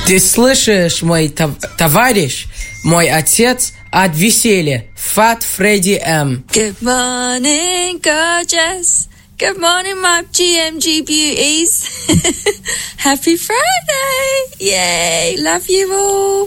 Ты слышишь, мой товарищ, мой отец от веселья. Fat Freddy M. Good morning, gorgeous. Good morning, my GMG beauties. Happy Friday. Yay. Love you all.